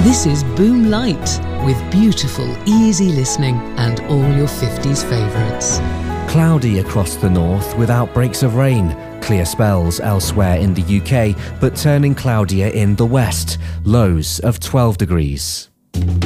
This is Boom Light, with beautiful, easy listening and all your 50s favourites. Cloudy across the north with outbreaks of rain. Clear spells elsewhere in the UK, but turning cloudier in the west. Lows of 12 degrees.